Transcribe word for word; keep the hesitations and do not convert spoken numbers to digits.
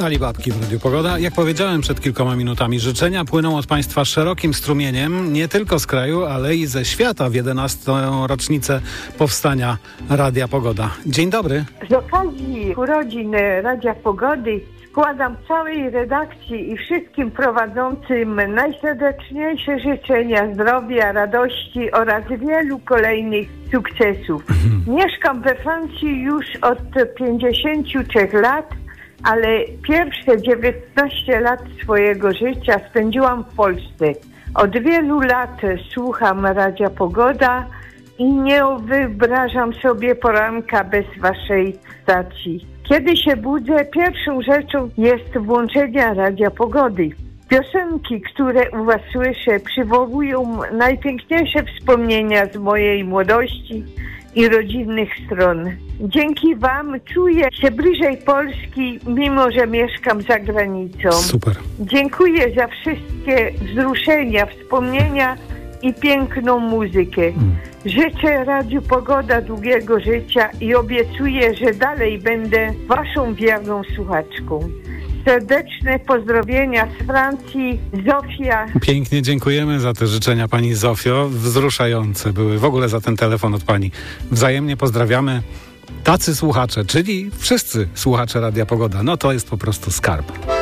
Alibabki w Radiu Pogoda. Jak powiedziałem przed kilkoma minutami, życzenia płyną od Państwa szerokim strumieniem, nie tylko z kraju, ale i ze świata w jedenastą rocznicę powstania Radia Pogoda. Dzień dobry. Z okazji urodzin Radia Pogody składam całej redakcji i wszystkim prowadzącym najserdeczniejsze życzenia zdrowia, radości oraz wielu kolejnych sukcesów. Mhm. Mieszkam we Francji już od pięćdziesięciu trzech lat, ale pierwsze dziewiętnaście lat swojego życia spędziłam w Polsce. Od wielu lat słucham Radia Pogoda i nie wyobrażam sobie poranka bez waszej stacji. Kiedy się budzę, pierwszą rzeczą jest włączenie Radia Pogody. Piosenki, które u was słyszę, przywołują najpiękniejsze wspomnienia z mojej młodości i rodzinnych stron. Dzięki wam czuję się bliżej Polski, mimo że mieszkam za granicą. Super. Dziękuję za wszystkie wzruszenia, wspomnienia i piękną muzykę. Mm. Życzę Radiu Pogoda długiego życia i obiecuję, że dalej będę waszą wierną słuchaczką. Serdeczne pozdrowienia z Francji, Zofia. Pięknie dziękujemy za te życzenia, pani Zofio. Wzruszające były w ogóle za ten telefon od pani. Wzajemnie pozdrawiamy. Tacy słuchacze, czyli wszyscy słuchacze Radia Pogoda. No to jest po prostu skarb.